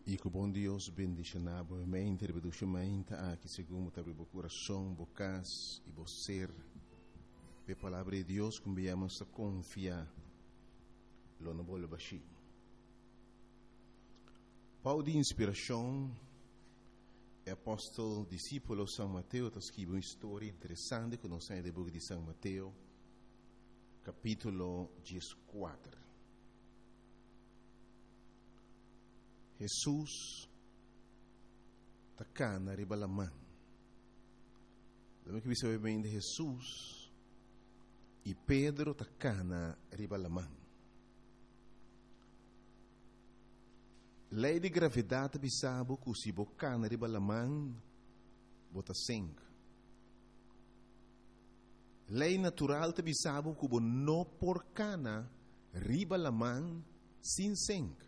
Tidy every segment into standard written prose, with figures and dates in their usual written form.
E que o bom Deus bendiga novamente, rebeduchamente, aqui segundo o coração, bocas e você. A palavra de Deus, como viemos a confiar, lo não vou baixar. Pau de inspiração, o apóstolo, discípulo São Mateus, está escrevendo uma história interessante que nós temos no livro de São Mateus, capítulo 14. Jesus está cá na ribalamã. Lembra que você sabe bem de Jesus e Pedro está cá na ribalamã. Lei de gravidade bisabo que se boca na ribalamã bota sangue. Lei natural te bisabo que bo no por cana ribalamã sem sangue.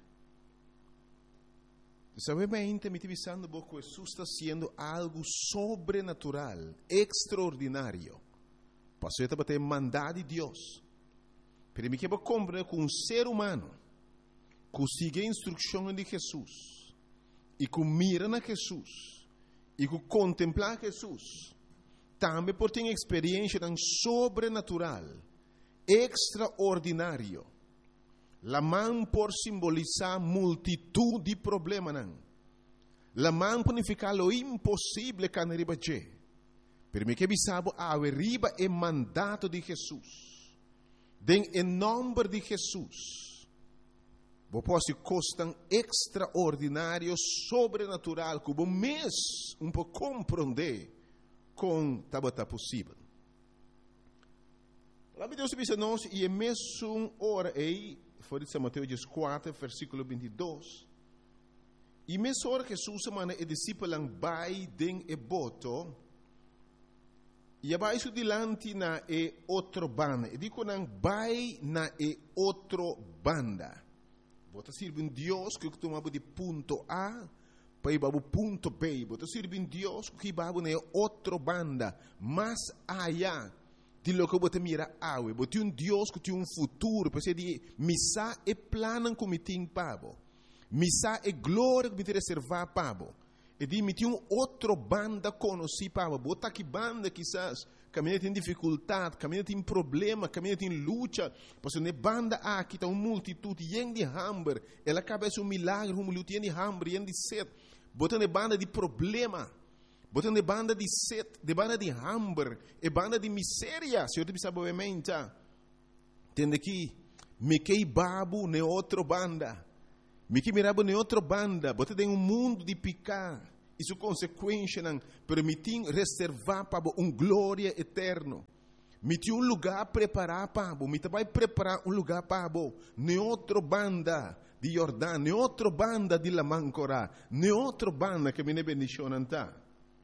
Sabe bem, me pensando que Jesus está sendo algo sobrenatural, extraordinário. Passou a ter mandado de Deus. Para mim que eu compreendo que um ser humano que siga a instrução de Jesus e que mira na Jesus e que contempla Jesus, também por ter experiência tão sobrenatural, extraordinário. La mão por simbolizar multitud de problemas. La mão por significar lo impossível que arriba je. Per me que bisabo a arriba é mandato de Jesus. Em nome de Jesus. Vos posso costar extraordinário, sobrenatural, que vos mês um pouco compreender com tabata possível. A palavra de Deus diz a nós, e é mesmo hora aí, foi de São Mateus 4, versículo 22. E mesmo hora que Jesus manda e discípulo vai den e boto, e abaixo dilante na e outro banda. E digo não vai na e outro banda. Bota sirve um Deus que tomava de ponto A para ir para o ponto B. Bota sirve um Deus que vai na outro banda, mais allá de lo que você mira awe, você um Deus que tem um futuro, para de missa e plano que me tem pavo, missa e glória que me tem reservar pavo, e de me tem um outro banda conheci pavo, bota que banda quizás caminha tem dificuldade, caminha tem problema, caminha tem luta, porque ne banda aqui está uma multitude yen de hambre, ela acaba de um milagre, uma luta yen de hambre, yen de sede, bota ne banda de problema. Botando de banda de sede, de banda de hambre, e banda de miséria, se eu te pensar obviamente, entende aqui, me que babu ne outra banda, me que mirabo ne outra banda, botando em mundo de picar, e sua consequência não permitir reservar para glória eterna, me tem lugar preparar para me vai preparar lugar para ne outra banda de Jordão, ne outra banda de Lamancora, ne outra banda que me ne bendicionanta.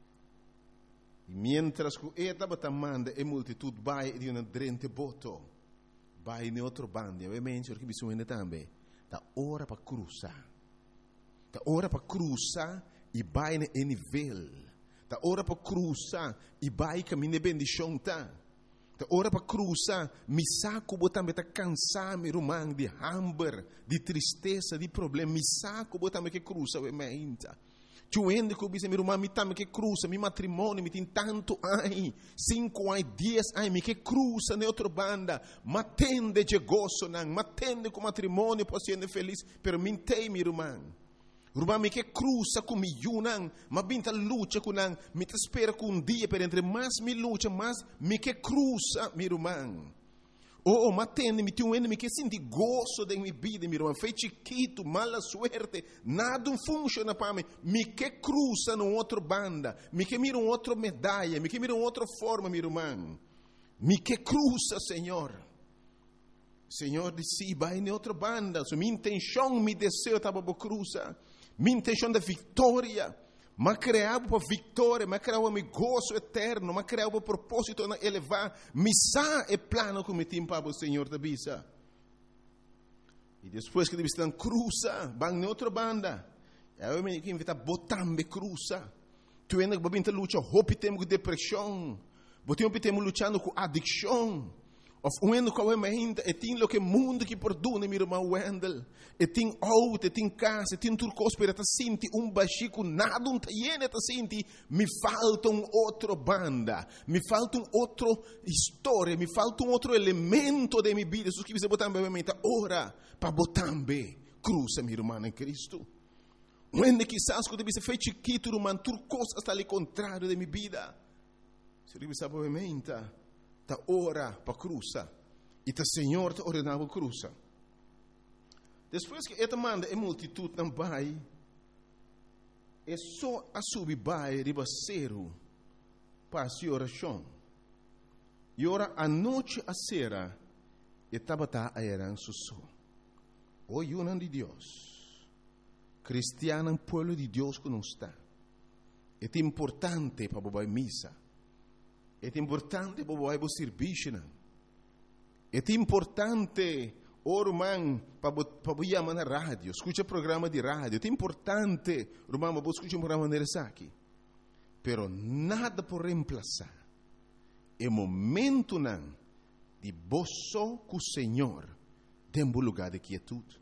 E mientras que estava tamando a multitud vai de uma drente boto, vai em outro bando, obviamente porque bisogna também, da hora para cruzar, da hora para cruzar e vai em nível, da hora para cruzar e vai caminhar bendição tá, da hora para cruzar, me saco botar tá cansar me rumang de hambre, de tristeza, de problema, me saco botar me que cruza obviamente. Chuende que disse, meu irmão, me tame que cruza, meu matrimônio, me tem tanto ai, 5 ai, 10 ai, me que cruza na outra banda, matende de gozo, não, matende com matrimônio, posso ser feliz, pero me tem, meu irmão. Irmão, me que cruza com me não, mas binta luta com não, me te espera com um dia, pero entre mais me luta, mais me que cruza, meu irmão. Oh, matende, me tem me que senti gozo da minha vida, meu irmão. Foi chiquito, mala suerte, nada funciona para mim. Me que cruza numa outra banda, me que mira uma outra medalha, me que mira uma outra forma, meu irmão. Me que cruza, Senhor. Senhor disse, vai em outra banda. So, minha intenção, meu desejo estava para cruzar. Minha intenção da vitória. Mas criava para vitória, mas criava para gozo eterno, mas criava para propósito na elevar, missa e plano que me tem para o Senhor da bisa. E depois que eles cruza, vão em outra banda. Eu me invito a botar me cruza. Tu ainda vai lutar, hope temos com depressão, temos lutando com adicção, Of onde que we meint, tem lo que mundo que perdona, meu irmão Wendel. Tem auto, tem casa, tem turcos para sentir baxico, nada tiene ta sentir. Me falta outra banda, me falta outra história, me falta outro elemento de minha vida. Isso que você botar bem mente, ora para botar bem cruz, meu irmão em Cristo. Onde quizás quando você fez chiquito, irmão, turcos está ali contrário de minha vida. Se você sabe bem mente, ta ora para cruza e ta Senhor ta ordenava cruza. Depois que esta manda a multitud não vai, é só a subir vai ribaceiro para a oração. E ora a noite a sera e tabata a eran susso. O yunan de Deus, cristiano pueblo de Deus que não está. É importante para bobar missa. É importante para o serviço. É importante, irmão, para chamar na rádio. Escuta programa de rádio. É importante, irmão, para escutar um programa de aqui. Pero nada por reemplazar. É momento de boço com o Senhor dentro do lugar de quietude.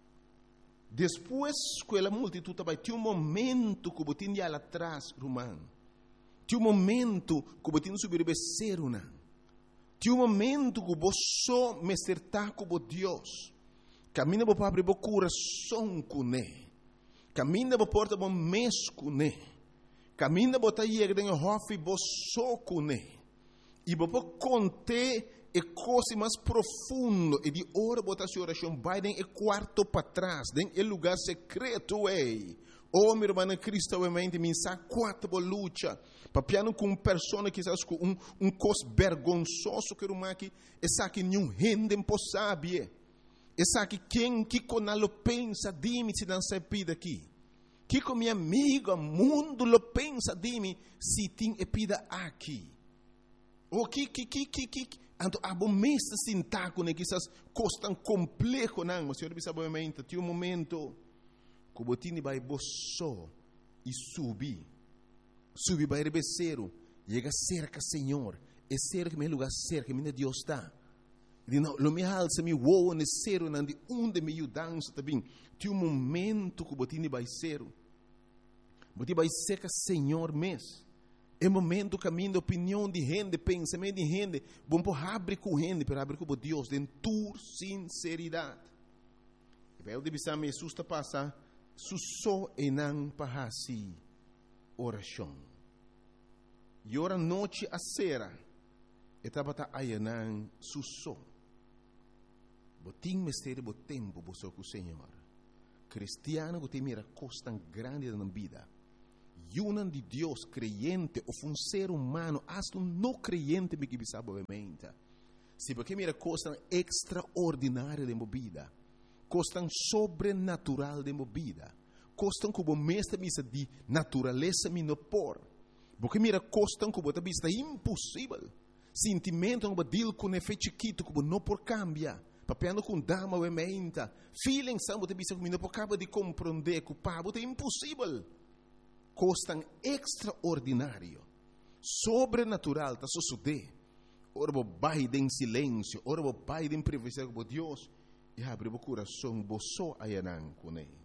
Depois que a multitud vai ter momento que você tem lá atrás, irmão. Tem momento que você tem que subir becerro, não. Tem momento que você me acertar com Deus. Camina para abrir o coração com Ele. Camina para porta o mês com Ele. Camina para ir dentro do hof e você com Ele. E para conter a coisa mais profunda e de hora botar sua oração vai dentro do quarto para trás, dentro do lugar secreto aí. Oh, meu irmão em Cristo, obviamente, me sabe quatro luta. Papiano com uma pessoa que sabe com cos vergonzoso que uma que essa que nenhum rende impossível. Essa que quem que conalo pensa de mim se não se pida aqui. Que com minha amiga mundo lo pensa de mim se tem pida aqui. O que Anto abo mesta sintaco ne quizás costan complejo não, mas senhor sabe obviamente, tem momento que o botini vai boço e subir vai rebeceiro, chega cerca Senhor, é cerca meu lugar cerca, minha Deus está. E não, lo me alça me voa necero não de onde me ajudança também. Tem momento que o botini vai ser, botini vai cerca Senhor mesmo. É momento caminho de opinião de gente, pensamento de gente. Bom por abrir com gente, para abrir com Deus, de tua sinceridade. E vai o de bisam Jesus está passa, susso e não para si oração. E ora noite a sera, e tabata ayanan susso. Botim mistério bo tempo bo com o Senhor. Cristiano que tem mira costa grande na vida. Yunan de Deus creyente ou um ser humano, hasta não creyente me que sabe obviamente. Se porque mira costan extraordinária de movida, costan sobrenatural de movida, costan como mestre misa de natureza me no por, porque mira costan como ta vista impossível, sentimento como deal com efeito chiquito como não por cambia, papiando com dama obviamente, feeling samba de vista como não por cabo de compreender que o pabo é impossível. Costan extraordinário, sobrenatural, está suceder. Ora vou baile em silêncio, ora vou baile em privacidade com Deus, e abre o coração, boço ayanan com Ele.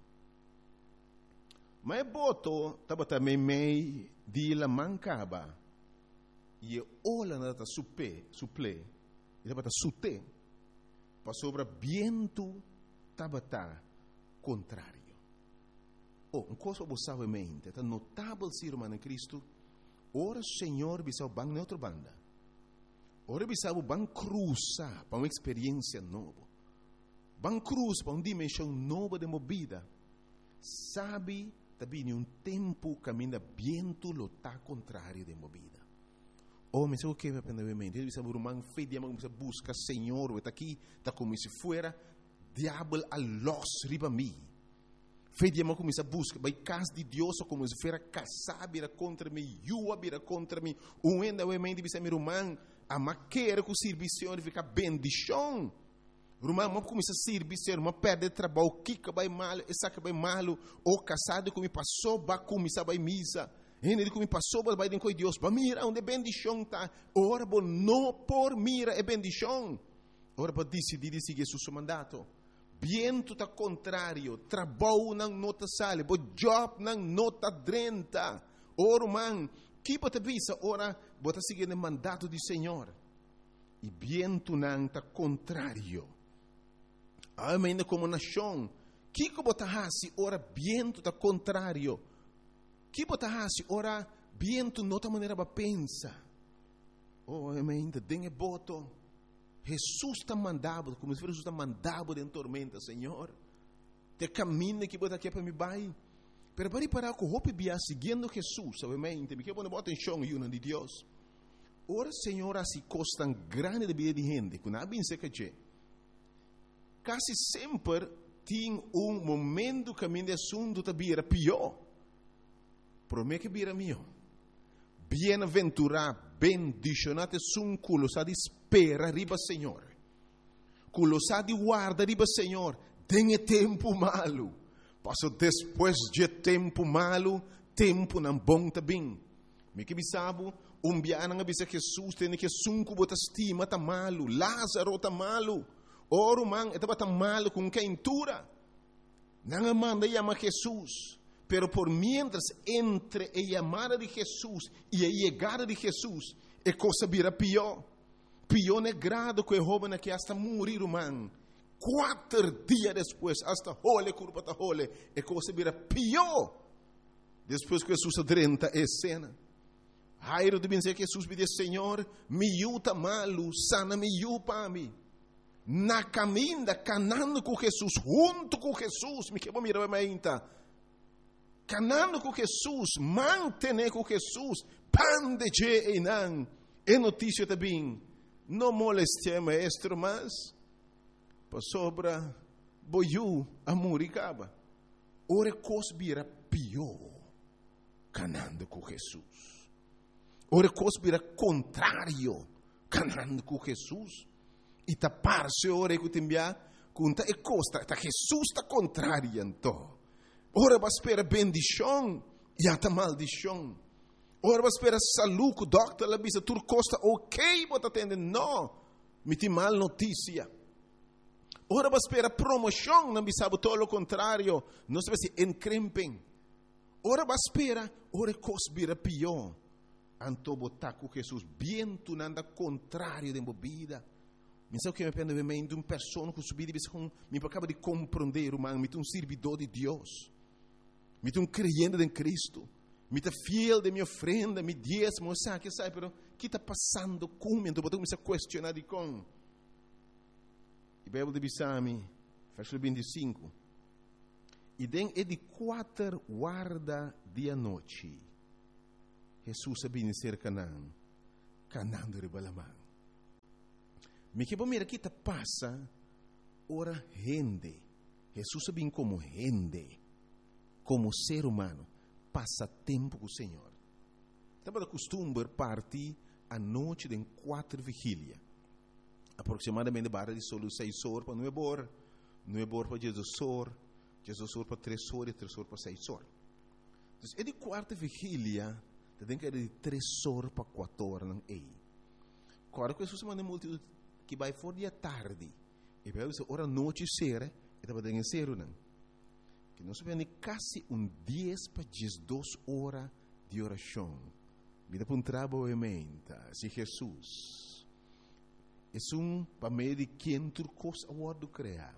Mas boto, estava também meio de la mancaba, e olha nada suple, e estava sute, para sobre viento, estava contrário. Uma coisa você sabe mente, é notável ser irmão em Cristo. Ora Senhor bisau bang outra banda. Ora bisau bang cruza para uma experiência nova. Bang cruz para uma dimensão nova de movida. Sabe, também um tempo caminha viento lo tá contrário de movida. Mas o que vai aprender mente? Ele bisau irmão fé de amor, busca Senhor, está aqui, está como se fuera diabo a los riba mim. Fé de amor começa a buscar, vai casa de Deus como se fosse casar, vira contra mim, yua vira contra mim, ainda o mente bisa meu irmão, a maquera com o serviço de ficar bendição. Irmão, mas começa a servir, mas perde trabalho, kika vai mal, essa que vai mal, ou casado como passou, vai começar vai misa, ele como passou, vai dentro de Deus, vai mira onde bendição tá, ora bom não por mira é bendição. ora para decidir seguir seu mandato. Viento tá contrário, trabalho não nota sale, bo job não nota 30. Ora, man, que bota visa, ora, bota seguir o mandato do Senhor. E viento não tá contrário. Ainda como nação, que bota hasi, ora, viento tá contrário. Que bota hasi, ora, viento nota maneira para pensa. Oh, ainda tem boto. Jesus está mandado, como se Jesus está mandado em tormenta, Senhor. Te caminho que bota aqui para me vai. Pero para que o hope bia seguindo Jesus, obviamente, me quer poner atenção em de Deus. Ora, Senhor, assim costan grande de vida de gente, que não bem seca que quase sempre tem momento que caminho de assunto tá bira pior. Promete que bira melhor. Bem-aventurado, bendicionado sun culo sa di spera riba Senhor. Culo sa di guarda riba Senhor. Tem tempo malo. Passo depois de tempo malo, tempo não bom também. Me que bisabo, biana nga bisa Jesus tem que sunku bota estima tá malo, Lázaro tá malo. Oro man, etaba tá malo com quentura. Não manda chama Jesus. Pero por mientras entre a llamada de Jesús y a llegada de Jesús, é cosa vira pior. Pior é grado que o joven que hasta morir, man. 4 dias depois, hasta hole, curva ta hole, é cosa vira pior. Depois que Jesus adrenta a cena. Jairo de dizer que Jesus pediu, Senhor, me yuta malo, sana me yupa a mim. Na caminda, canando com Jesus, junto com Jesus, me quebra mirar a minha. Canando com Jesus, mantener com Jesus, pan de je e não. É notícia também. Não moleste maestro, mas para sobra boiu a muricaba. Ora cosbira pior, canando com Jesus. Ora cosbira contrário, canando com Jesus. E tapar-se ora que tembia, conta e costa, tá Jesus está contrário então. Ora vai esperar bendição e até maldição. Ora vai esperar saúde, o doctor lá bisa tur costa ok, bota atender, não, me tem mal notícia. Ora vai esperar promoção, não bisa todo o contrário, não sabe se encrempem. Ora vai esperar, ora cosbira pior. Anto botar com Jesus, viento nada contrário de bebida. Me sabe que me pende de uma pessoa que subir e me acaba de compreender, man, me tem um servidor de Deus. Me tem um crente em Cristo. Me tem fiel de minha ofrenda, me diezmo, sabe, pero o que está passando comigo? Então, eu comecei a questionar de com. E a Bíblia de Bissami, versículo 25. E den é de 4 guarda de noite. Jesus sabia ser Canaã. Canaã de Ribalamã. Me que mira que está passa, ora gente. Jesus sabia como gente. Como ser humano, passa tempo com o Senhor. Estava de costume partir à noite de 4 vigílias. Aproximadamente barra de solo 6 horas para 9 horas. 9 horas para Jesus horas para 3 horas e 3 horas para 6 horas. Então, é de 4 vigília, tem que ir de 3 horas para 4 horas. Não é? Agora, que Jesus manda multidão que vai fora de tarde. E vai dizer, hora noite ser, e estava dando ser, não? Que nós vemos quase 10 para 12 horas de oração. Vida para um trabalho se Jesus é para meio de quem turcos a word criar.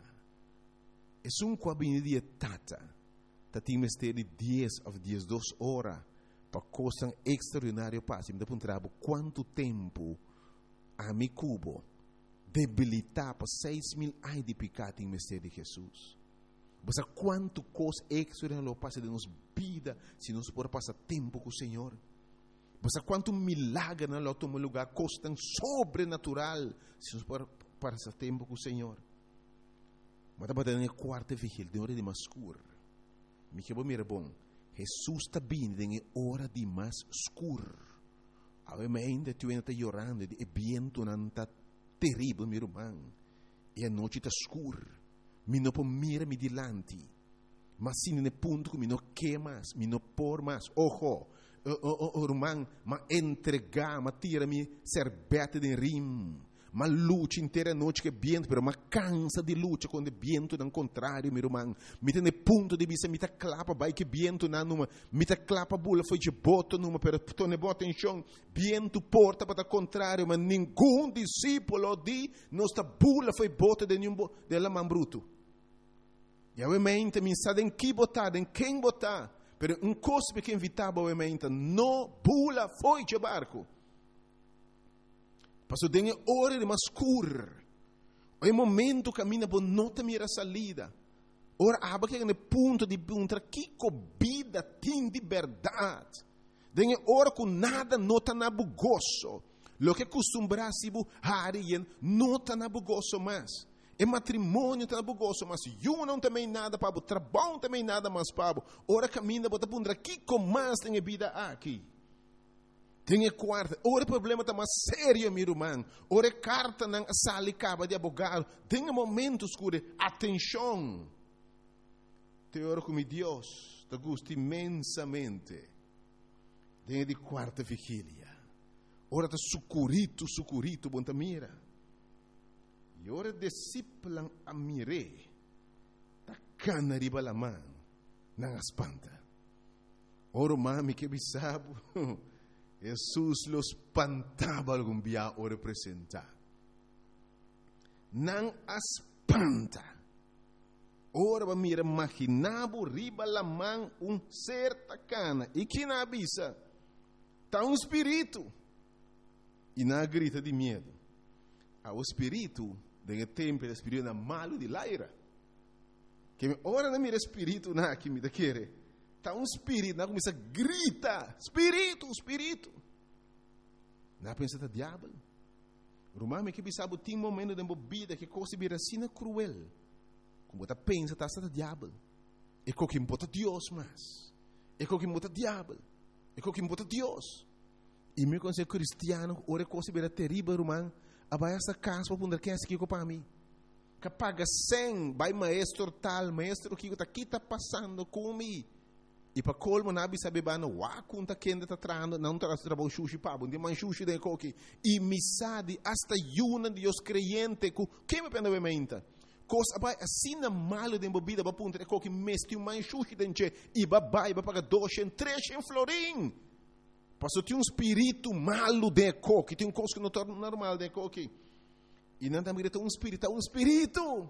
É cabine de tata. Tem mistério de 10 a 12 horas para coisa extraordinária passe. Vida para um trabalho quanto tempo a mi cubo debilitar para 6.000 anos de pecado em mistério de Jesus. Mas quanto coisa extraordinária passa de nossa vida se nós podemos passar tempo com o Senhor. Mas quanto milagre na nosso lugar coisa sobrenatural se nós podemos passar tempo com o Senhor. Mas estava na 4ª vigília, de hora de mais escuro. Me que mira bom. Jesus está vindo em hora de mais escuro. Ainda tu ainda está chorando, e viento não está terrível, meu irmão. E a noite está escura. Mi não pode mirar me dilante. Mas se no ponto que mi não quer mais, mi não por mais. Ojo, irmão, ma entregar, ma tira mi serbete de rim. mas luta inteira noite que viento, pero mas cansa de luta quando viento não contrário, meu irmão. Me tem ponto de vista, me tá clapa, vai que viento na numa, me tá clapa bula foi de boto numa, pero tu ne bota em chão, viento porta para contrário, mas nenhum discípulo de nossa bula foi bota de nenhum de la man bruto. E obviamente me sabe em que botar, em quem botar, pero um coisa que invitava obviamente, não bula foi de barco. Passou dengue hora de mascur. É momento que caminha por nota mira salida. Ora aba que é ponto de perguntar que vida tem de verdade. Dengue hora com nada nota na bugoso. Lo que costumbra se bu harien nota na bugoso mais. É matrimônio tá na bugoso, mas eu não também nada para o trabalho também nada mais para o. Ora caminha bota perguntar que mais tem vida aqui. Tem quarta, ora problema está mais sério, meu irmão. Ora carta na sala e caba de abogado. Tem momentos que atenção. Te oro com Deus, te gosto imensamente. Tem de quarta vigília. Ora está sucurito, bom ta mira. E ora discípulo a mire. Ta cana riba la mão, não espanta. Ora mami que bisabo. Jesus los espantava algum dia o representar. Não espanta. Ora va mira imaginavo riba la mão ser tacana. E que na avisa? Tá espírito. E na grita de medo. O espírito, de tempo, o espírito é malo de laira. Que ora na mira espírito na que me da querer. Está espírito, não começa a gritar, espírito. Não pensa que é diabo. Romano que sabe tem momento de bebida que coisa vira assim cruel. Como você pensa que está diabo. É que importa Deus mais. É que importa diabo. É que importa Deus. E meu conselho cristiano, ora coisa vira terrível, romano. Abai essa casa para poder que é aqui para mim. Que paga 100, vai maestro tal, maestro que está passando comigo. E para colmo nabi sabe bana wa kunta kenda ta trando não tra trabalho sushi pabo de man sushi de coque e misadi hasta yuna de os creyente ku que me pena bementa cos abai assina malo de bebida ba punta de coque mesti man sushi denche e ba paga 200 300 florin passou tinha espírito malo de coque tem coisa que não torna normal de coque e não também tem espírito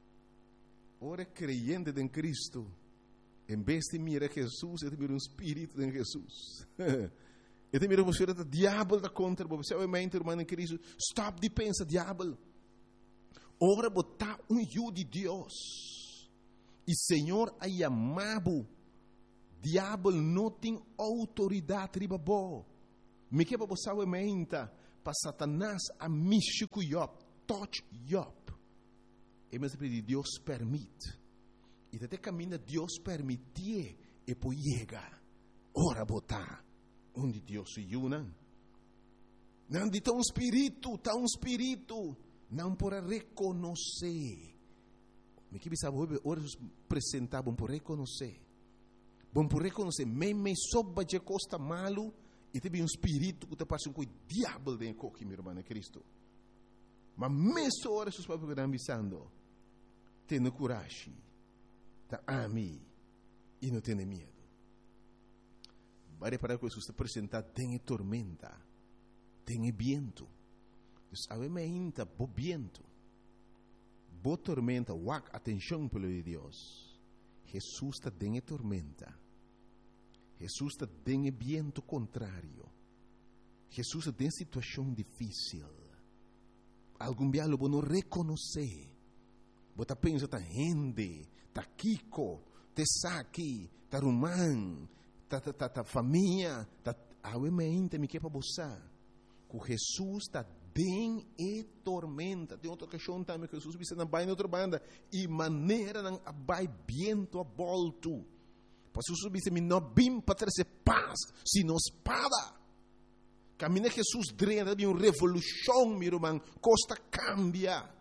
ora creyente em Cristo. Em vez de mirar Jesus, eu miro espírito em Jesus. Eu miro você o diabo da contra, você obviamente, irmão em Cristo, stop de pensar diabo. Ora botar yu de Deus. E Senhor a chamado. Diabo não tem autoridade riba bo. Me que você obviamente, para Satanás a místico Job, touch Job. E mas Deus permite. E até caminha Deus permitir e poi chega. Ora botar onde Deus se une. Não de tão espírito, não para reconhecer. Me que sabe ora apresentar bom para reconhecer. Bom para reconhecer, me soba de costa malo e teve espírito que te passa com o diabo dentro coque, meu irmão, Cristo. Mas mesmo ora seus papos que estão avisando, tenha coragem. Ami e não tenha medo. Vai reparar que Jesus está apresentando, tem tormenta, tem viento. Obviamente, bo viento, bo tormenta, atenção pelo de Deus. Jesus está tem tormenta. Jesus está tem viento contrário. Jesus está em situação difícil. Algum dia lo não reconhecer. Você pensa que gente, tá Kiko, te Saki, tá Rumán, tá família, tá obviamente me quer para você. Que Jesus está bem e tormenta. Tem outra questão também que Jesus disse na outra banda e maneira não vai viento a volto. Para Jesus disse me não vim para trazer paz, sino espada. Caminha Jesus drena de uma revolução, meu irmão, costa cambia.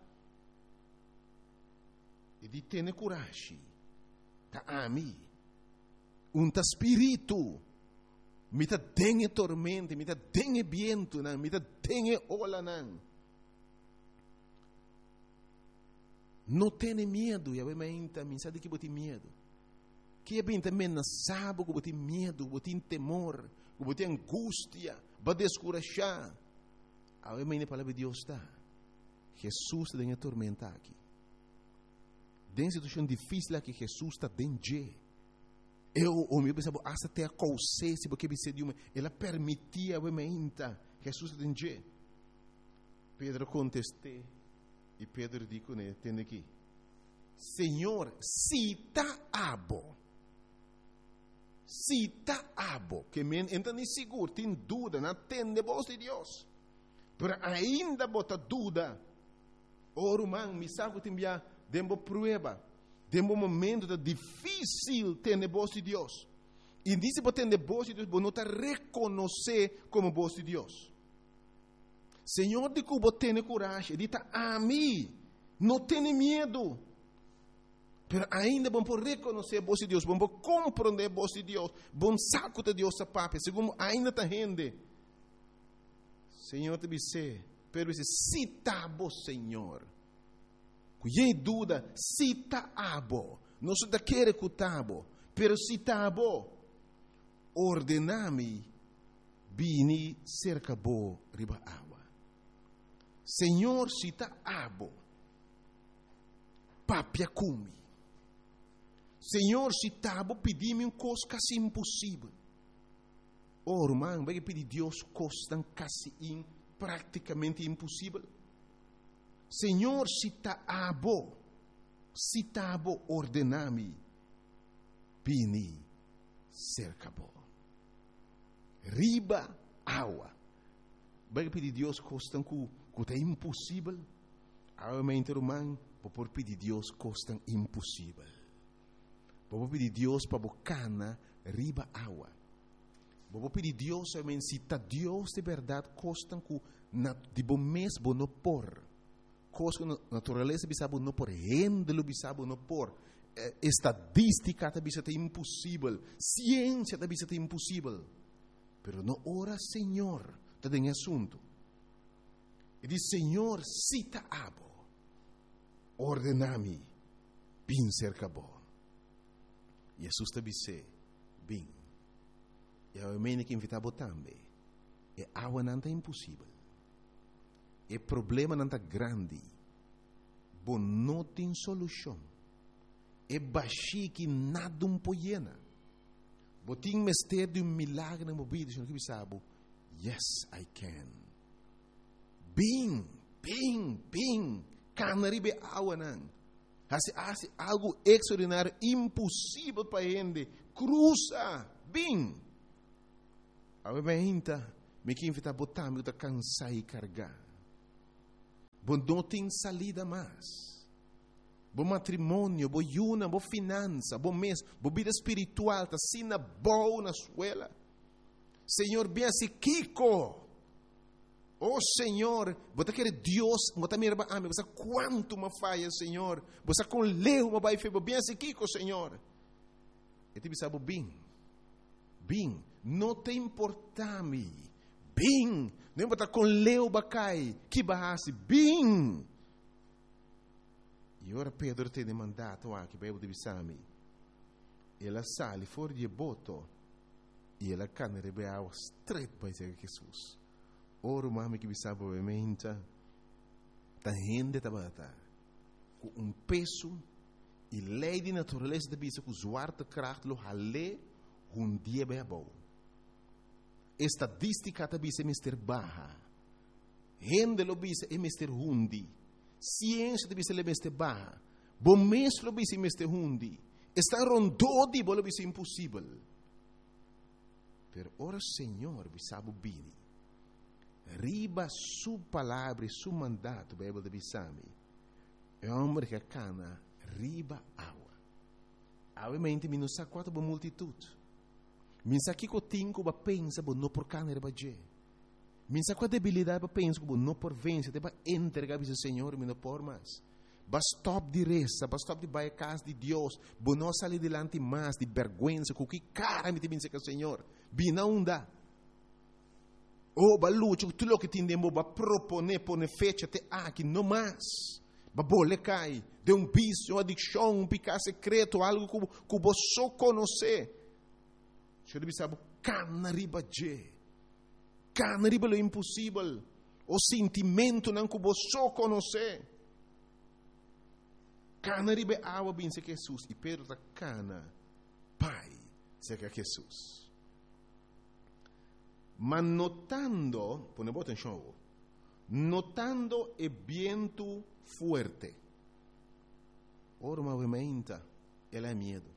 E de ter coragem. Ta ami. Ta espírito. Me ta dengue tormenta, me ta dengue viento, me ta dengue ola. Não tenha medo, e a menta, me sabe que bote medo. Que é bem também não sabe que bote medo, bote temor, que bote angústia, para descurajar. A menta a palavra de Deus está. Jesus está em atormentar aqui. Dentro de situação difícil aqui, Jesus está dentro. O meu pensava, até a consciência, porque ela permitia a menta. Jesus está dentro. Pedro contestou. E Pedro disse, né, tem aqui, Senhor, se está abo, que men entra nem seguro, tem dúvida, não tem de voz de Deus, mas ainda bota dúvida, irmão, me sabe que tem dembo prueba, dembo momento difícil ter de voz de Deus, e disse que tem de voz de Deus, você não está reconhecer como voz de Deus. Senhor, de que você tem coragem, diz a mim, não tenha medo. Mas ainda vamos reconhecer a voz de Deus, vamos compreender a voz de Deus, vamos saco de Deus a papai, segundo ainda está rende. Senhor, te disse, pero se está bom, Senhor. Cuidei dúvida, se está abo, não se da querer que está bom, pero se está bom, ordename, bini cerca bo riba água. Senhor, se está abo, papia cumi. Senhor, se está abo, pedi-me uma coisa quase impossível. Irmão, vai pedir Deus coisa quase praticamente impossível. Senhor, se está abo, ordename, bini cerca bo. Riba água. Vai pedir Deus coisa que é impossível, realmente, irmão, vou pedir Deus coisa impossível. Vou pedir Deus para bocana riba água. Vou pedir Deus, realmente, se está Deus de verdade, coisa que de bom mês vou não pôr. Coisa que natureza bisabo não pôr, rendelo bisabo não pôr. Estadística também é impossível, ciência também é impossível. Pero não ora, Senhor, está em assunto. E diz, Senhor, cita abo, ordenami, bin cerca bo. Jesus te disse, bin. E a mene que invitava também. E água não é impossível. E problema não é grande. Bom, não tem solução. E baixi que nada pode. Botin mistério de milagre na vida, senhor que sabe. Yes, I can. Bing, canaribe água não. Hace algo extraordinário, impossível para ele. Cruza, bing. A minha me que invita a botar, me cansar e carregar. Bom, não tem salida mais. Bom matrimônio, bom yuna, bom finança, bom mês, bom vida espiritual, tá sina boa na escola. Senhor, bem assim, Kiko. Oh, Senhor, você quer Deus, você me ama, você quanto me falha, Senhor. Você com leu, me vai fazer bem assim, Kiko, Senhor. E te sabe bem, não te importa-me. Bem, não importa com leu, bacai, que barrasse, bem. E ora Pedro tem mandato aqui, para eu divisar-me. Ela sale fora de boto e ela cana de água straight para Jesus. Ora, mami que sabe obviamente, tá rende tabata com peso e lei de natureza da bisa com zwarte kracht lo hale dia bem bom. Estadística da bisa mister baha. Rende lo bisa é mister hundi. Ciência da bisa le mister baha. Bom mês lo bisa mister hundi. Está rondodi bo lo bisa impossível. Per ora Senhor bisabu bini. Riba sua palavra e seu mandato, Bíblia de Bissami. É um homem que cana riba água. Obviamente, me não sabe quanto boa multitude. Me sabe que eu tenho que pensar, não por cana riba je. Me sabe qual debilidade para pensar, não por vencer, para entregar ao Senhor, me não por mais. Basta stop de reza, basta stop de baixar casa de Deus, não sair delante mais de vergonha, com que cara me tem que o Senhor. Bina onda. O balucho tudo que tindemo ba propone pone fecha te aqui não mais. Babole cai de um vício, uma adicção, um pecado secreto, algo que você só conhece. Você deve saber, cana riba je. Cana riba lo impossível. O sentimento não que você só conhece. Cana riba água bem se Jesus. E Pedro está cana, pai, se que Jesus. Mas notando, põe boa atenção, notando o vento fuerte. Ora, movimenta, ela é medo.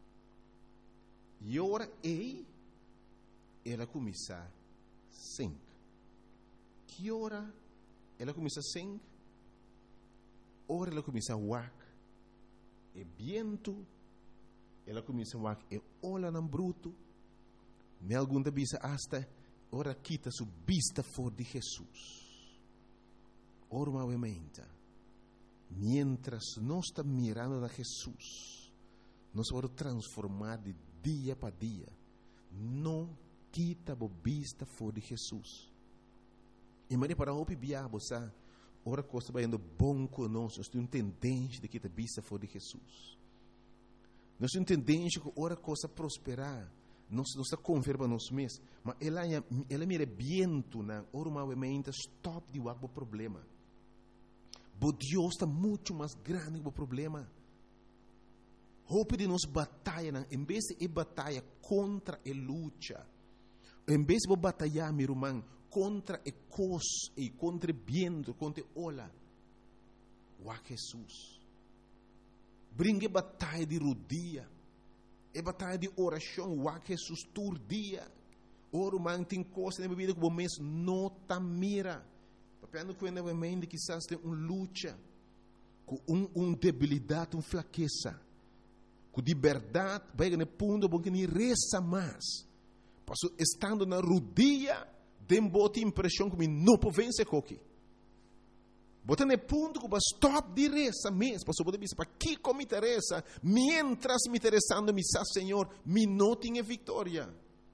E ora, ela começa a sing. Que hora ela começa a sing? Ora, ela começa a wak. E vento, ela começa a wak. E olha no bruto. Me algum da bisa hasta, ora quita sua vista fora de Jesus. Ora, movimenta. Mientras nós estamos mirando a Jesus, nós vamos transformar de dia para dia. Não quita a vista fora de Jesus. E Maria para o biabo, sabe? Ora coisa vai indo bom conosco. Nós temos tendência de quitar a vista fora de Jesus. Nós temos tendência que ora coisa prosperar. Nós estamos confiando nós mesmos. Mas ela mira viento, na ora movimenta, stop de o problema. Mas Deus está muito mais grande que o problema. Hope de nós batalha, em vez de batalha contra a luta, em vez de batalhar, meu irmão, contra a coisa e contra o vento, contra a ola, o Jesus. Brinque batalha de rodia, e batalha de oração, o Jesus todo dia. Ora, irmão, tem coisa na vida que o mês não está mira. Papiando que ainda vai quizás tem luta, com debilidade, fraqueza, com de verdade, vai no ponto bom que nem reza mais. Passo estando na rodia, tem boa impressão que não pode vencer coque. Bota no ponto que vai stop de reza mesmo. Passo pode dizer para que me interessa, mientras me interessando me sa Senhor, me não tenha vitória.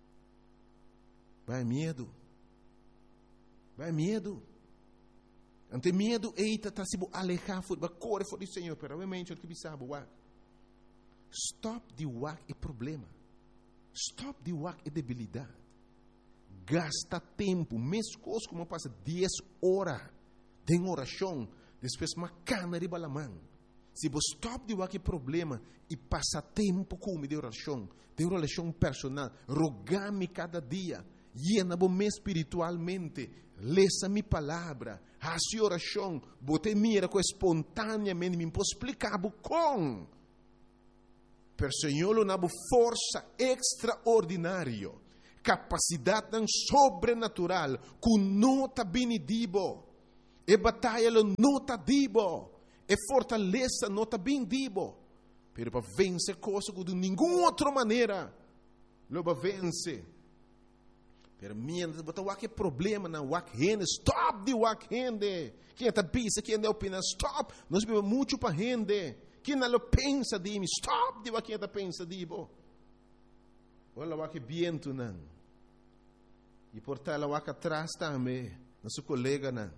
Vai medo. Vai medo. Ante medo, eita, está se alejar, vai correr fora do Senhor, pero realmente, o que sabe, stop de wak é problema. Stop de wak é debilidade. Gasta tempo, mesmo coisa como passa 10 horas de oração, depois uma cana de balamã. Se você stop de wak é problema e passa tempo com de oração personal, rogar-me cada dia, llena-me espiritualmente, leça minha palavra, a sua oração, bote mira com espontaneamente, me posso explicar com. Per Senhor, na força extraordinária, capacidade sobrenatural, com nota benedibo, e batalha nota dibo, e fortaleza nota bendibo, pero para vencer coisa de nenhuma outra maneira, lo para vencer. Pero mientras botar o problema na wak rende, stop de wak rende. Quem está pensa, quem está opina, stop. Nós vivemos muito para rende. Quem não pensa de mim, stop de wak está pensa de bo. Olha o wak viento não. E por tal o wak atrás também, nosso colega não.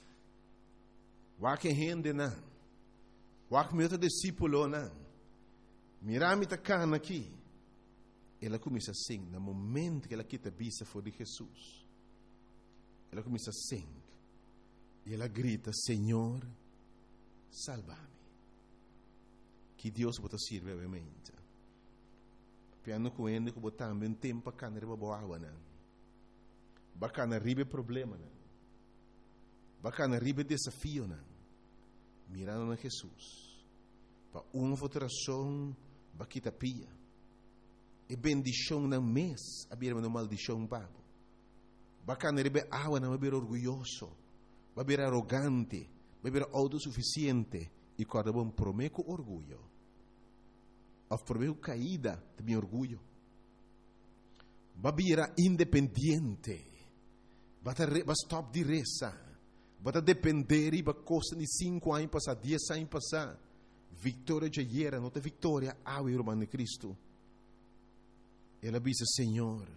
Wak rende não. Wak meu discípulo não. Mirami tá cana aqui. Ela começa a sing, no momento que ela quita a vista fora de Jesus. Ela começa a sing. E ela grita, Senhor, salva-me. Que Deus bota sirve, obviamente. Piano com ele, que botar também tempo para canar riba boa água, não. Bacana riba problema, não. Bacana riba desafio, não. Mirando na Jesus. Para uma votação, baquita pia. E bendição não mês, a birma não maldição babo. Bacana rebe água não é orgulhoso, vai ser arrogante, vai ser autossuficiente e cada bom prometo orgulho. A prometo caída também orgulho. Vai ser independente, vai stop de reza, vai depender e vai costa de 5 anos passar, 10 anos passar. Vitória já era, não tem vitória, ao irmão de Cristo. Ela diz, Senhor,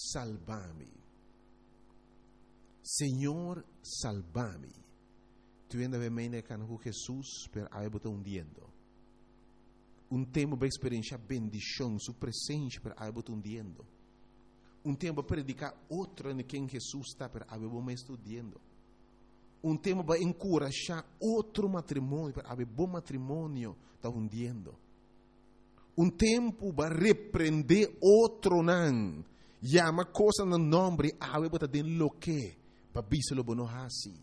salva-me. Senhor, salva-me. tu ainda vem meio com Jesus, per aí bota hundiendo. Tempo para experienciar bendição, sua presença, per aí bota hundiendo. Tempo para predicar outro em quem Jesus está, per aí bota estudando. Tempo para encorajar outro matrimônio, per aí bom matrimônio está hundiendo. Tempo para repreender outro não. Llama coisa no nome, aí bota den lo que, para biselo bono hasi.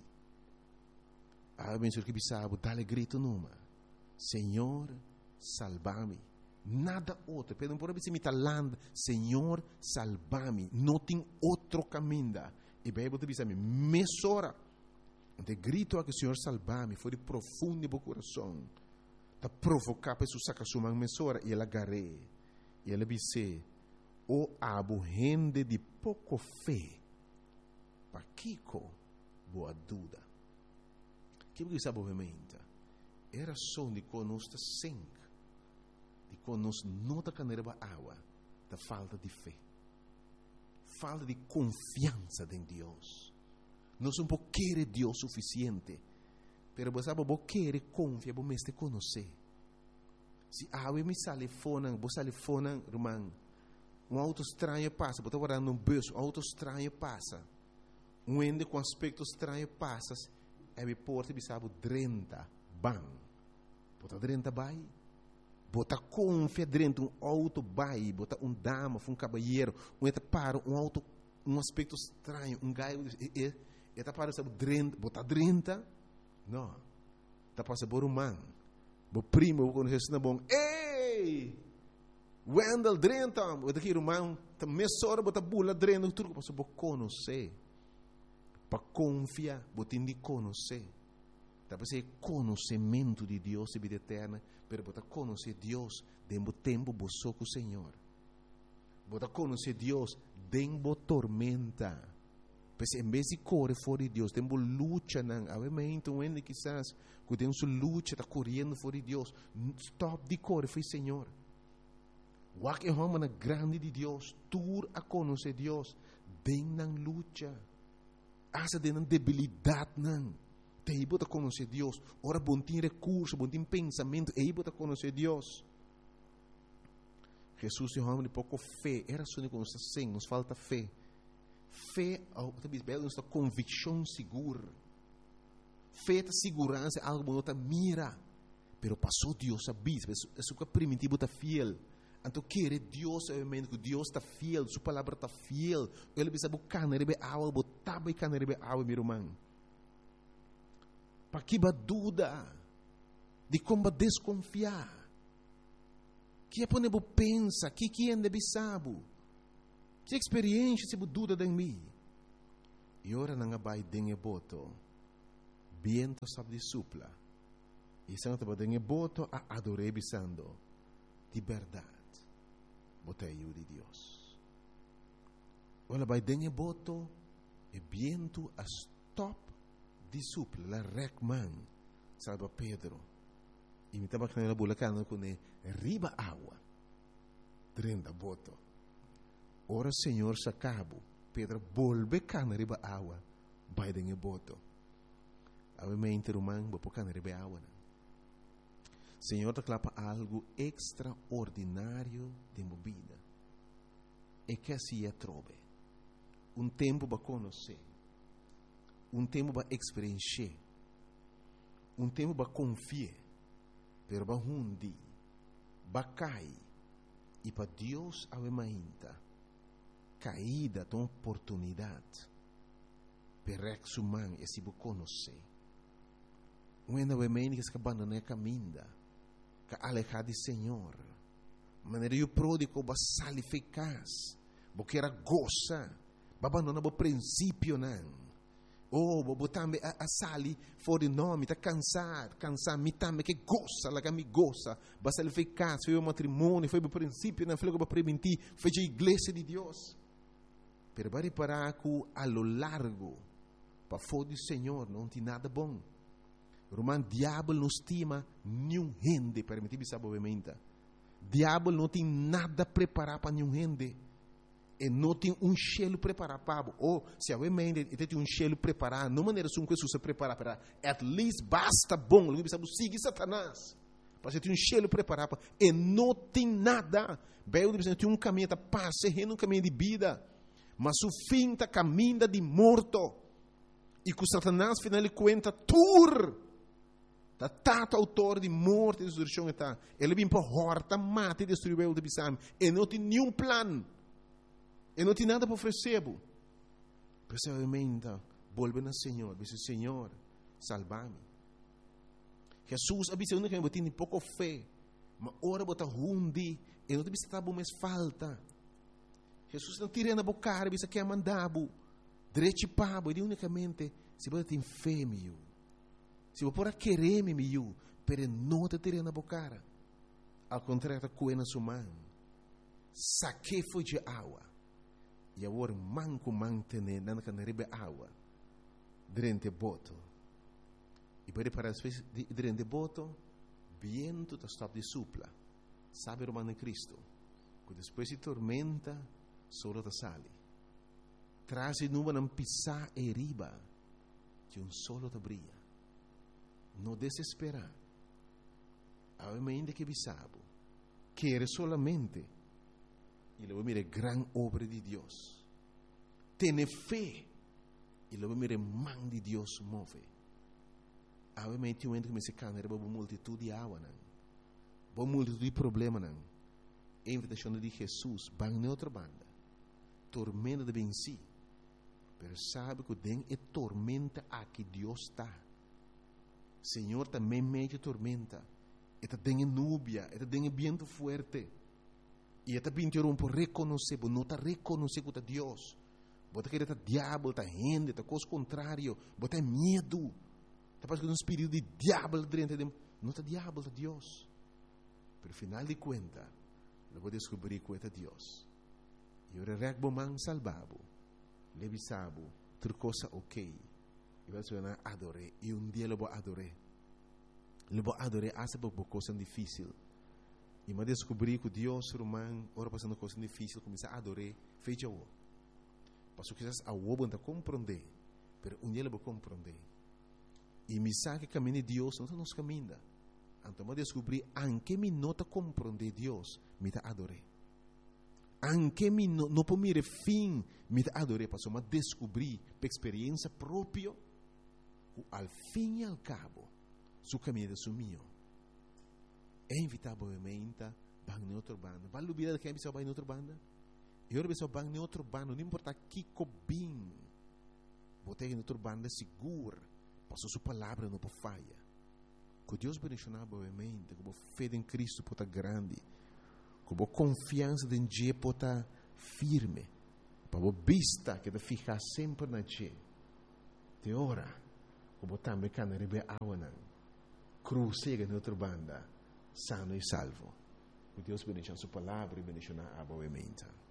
Aí penso que bisabo, dale grito numa. Senhor, salva-me. Nada outro. Pero por exemplo, me talando, Senhor, salva-me. Não tem outro caminho. E bem, você diz a mim, mesora. Então, grito a que o Senhor salva-me. Foi de profundo do coração. Está provocar para isso sacar sua mesora. E ela agarrei. E ela disse, o abo gente de pouco fé. Para Kiko, boa dúvida. Que você sabe, obviamente, era só de conosco sangue. De conosco não da caneira água, da falta de fé, falta de confiança em Deus. Nós não queremos Deus suficiente, mas você sabe, você quer confiar, você te conhecer. Se a me sale fora, você sale fora, irmão, auto estranho passa, você está no bolso, auto estranho passa, ende com aspecto estranho passa, é porta de sabe 30 bang, você 30 vai. Bota confia dentro auto vai, bota dama, caballeiro, entra para auto, aspecto estranho, gaio, eta para sabe 30, bota 30, não, tá passa por man, bo primo quando isso não bom, ei, Wendell 30, bota aqui irmão, tá mesora bota bula 30, tudo passa bo conhecer, para confiar, bota indi conhecer. Talvez é conhecimento de Deus e vida eterna, pero você conhecer Deus dentro do tempo você com o Senhor. Você conhecer Deus dentro da tormenta. Pois em vez de correr fora de Deus, dentro da luta, obviamente, onde quizás, que tem sua luta, está correndo fora de Deus, stop de correr, foi Senhor. O que é uma grande de Deus, tur a conhecer Deus dentro da luta. Essa dentro da debilidade, não. Aí você conhecer Deus. Ora, bom tem recurso, bom tem pensamento. Aí você conhecer Deus. Jesus é um homem de pouco fé. Era só que nos assim, nos falta fé. Fé, nos dá convicção segura. Fé é segurança, algo que você mira. Pero passou Deus a bis. Isso que é primitivo está fiel. Então, querer Deus, obviamente, que Deus está fiel. Sua palavra está fiel. Ele precisa buscar, não é água, botar e não é água, meu irmão. Para que dúvida de como desconfiar, que é para não pensar, que ainda sabe, que experiência se dúvida de mim. E ora não vai dengue boto, viento sabe de supla, e se não te dengue boto a adorar bisando, de verdade, botei eu de Deus. Ora vai dengue boto, e viento a stop discípulo, la recman, salva Pedro. E me estava canela bulacana com ele, riba água, 30 boto. Ora, Senhor, se acabo, Pedro, volve cana riba água, vai dengue boto. Obviamente, irmão, vou pôr cana riba água. Senhor, te clapa algo extraordinário de minha vida. E que assim é trove. Tempo para conhecer. Tempo para experienciar, tempo para confiar, pero para hundi, para cair, e para Deus avemainta, caída de oportunidade, para exumar e se conhecer. Quando avemainta que se abandona a caminho, que alejar de Senhor, maneira o pródigo para sair eficaz, porque era goza, para abandonar o princípio não. Botambe a sali fora de nome, está cansado, me também que gosta, lá que me gosta, basta ele fez casa, foi o matrimônio, foi o princípio, não foi o para prevenir, foi a igreja de Deus. Pero para reparar que a lo largo, para fora do Senhor, não tem nada bom. Romano, diabo não estima nenhum gente, permitir sabe obviamente. Diabo não tem nada preparado para nenhum gente. E não tem cheiro preparado para ou se a mente tem cheiro preparado, não maneira que Jesus prepara para at least basta bom, ele precisa seguir Satanás. Para ter cheiro preparado e não tem nada. Bem, ele precisa ter caminho de paz, um caminho de vida, mas o fim está caminho de morto. E que Satanás final de conta tato autor de morte e destruição está. Ele vem para horta, mata e destruir o de bisam. E não tem nenhum plano. E não tem nada para oferecer. Precisamente, volve ao Senhor. Diz: Senhor, salva-me. Jesus avisa que eu tenho pouco fé. Mas ora bota hundi. E não tem estar bom mais falta. Jesus não tira na boca, avisa que é mandado. Direito pabo. E unicamente, se você tem fé, meu. Se você pode querer, meu. Pero não te tira na boca. Ao contrário, está na sua mão. Saque foi de água. E agora manco mantener na canaribe água durante boto. E para as vezes durante boto, viento está stop de supla. Sabe o mano Cristo? Que depois de tormenta, solo te sale. Traz numa não pisar e riba, que solo te brilha. Não desespera. Ainda que bisabo, quer solamente. E luego mire gran obra de Dios. Tiene fe. Y luego mire man de Dios move. Obviamente un momento que me se cana, era uma multitud de agua, uma multitud de problemas. A invitação de Jesus, van na outra banda. Tormenta de venci. Pero sabe que tem é tormenta aqui Deus está. Senhor também meio tormenta. Eta tem núbia, eta tem vento forte. E esta pintura por reconhecer, não está reconhecer que é Deus. Bota que está diabo, está gente, está coisa contrário, bota medo. Está passando um espírito de diabo dentro de não está diabo, está Deus. Pero final de conta, eu vou descobrir que é Deus. E eu regbo man salvabo, levisabo, outra coisa ok. E vai ser adorei. E dia eu vou adorar. Eu vou adorar essa coisa difícil. E me descobri que Deus romano, ora passando coisa difícil, começar a adorar, fecha o. Passou que a o não compreender, mas dia eu vou compreender. E me sabe que caminho de Deus não nos caminha. Então me descobri, anche me nota compreender Deus, me ta adorar. Anche me não por mire fim, me ta adorar, passou me descobrir, por experiência própria, que ao fim e ao cabo, su caminho é sumiu. É inevitavelmente bang em outra banda. Vai lubir que é pessoa vai em outra banda. E outra pessoa bang em outra banda, não importa que cobim. Botei em outra banda segura, passou sua palavra não por falha. Que Deus bendicionar provavelmente, que a fé em Cristo pode grande, que a confiança em Deus pode firme, para a vista que te ficar sempre na Deus. Te ora, que a também can rebe água cruzega em outra banda. Sano e salvo. Que Deus bendiga a sua palavra e bendiga a boa mente.